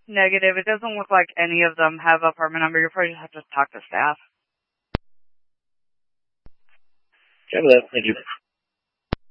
Negative. It doesn't look like any of them have apartment number. You'll probably just have to talk to staff. Okay, well, thank you.